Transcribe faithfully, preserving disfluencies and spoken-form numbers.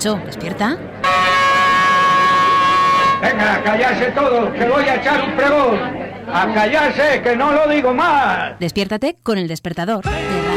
Nacho, despierta. Venga, a callarse todos, que voy a echar un pregón. A callarse, que no lo digo más. Despiértate con El Despertador.